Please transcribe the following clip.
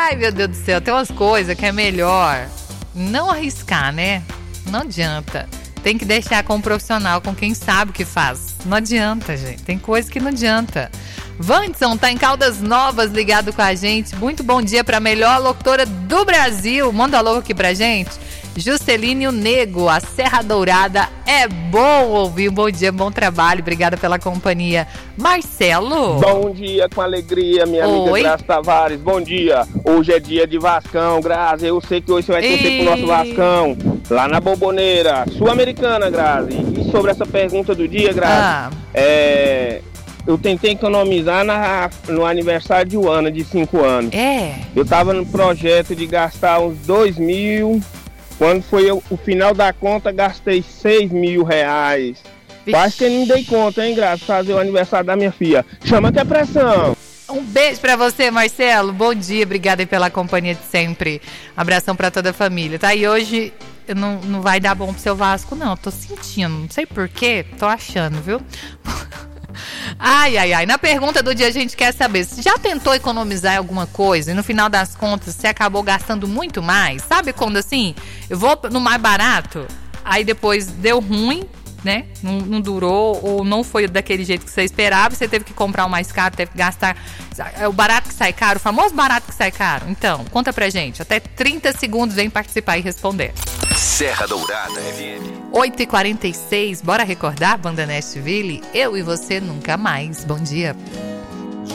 Ai, meu Deus do céu, tem umas coisas que é melhor não arriscar, né? Não adianta. Tem que deixar com um profissional, com quem sabe o que faz. Não adianta, gente. Tem coisa que não adianta. Vanderson tá em Caldas Novas, ligado com a gente. Muito bom dia para a melhor locutora do Brasil. Manda um alô aqui pra gente. Jusceline o Nego, a Serra Dourada. É bom ouvir. Bom dia, bom trabalho. Obrigada pela companhia. Marcelo. Bom dia, com alegria, minha amiga Graça Tavares. Bom dia. Hoje é dia de Vascão, Graça. Eu sei que hoje você vai torcer pro nosso Vascão. Lá na Bomboneira, Sul-Americana, Graça. E sobre essa pergunta do dia, Graça, eu tentei economizar no aniversário de Ana, de 5 anos. Eu tava no projeto de gastar uns 2 mil. Quando foi o final da conta, gastei 6 mil reais. Quase que eu não dei conta, hein, Graça, fazer o aniversário da minha filha. Chama que é pressão. Um beijo pra você, Marcelo. Bom dia, obrigada aí pela companhia de sempre. Abração pra toda a família, tá? E hoje não vai dar bom pro seu Vasco, não. Tô sentindo, não sei porquê, tô achando, viu? Ai. Na pergunta do dia a gente quer saber, você já tentou economizar alguma coisa e no final das contas você acabou gastando muito mais? Sabe quando assim, eu vou no mais barato, aí depois deu ruim, né? Não durou ou não foi daquele jeito que você esperava, você teve que comprar o mais caro, teve que gastar. É o barato que sai caro, o famoso barato que sai caro. Então, conta pra gente, até 30 segundos, vem participar e responder. Serra Dourada FM. 8h46, bora recordar, Banda Nashville? Eu e você nunca mais. Bom dia.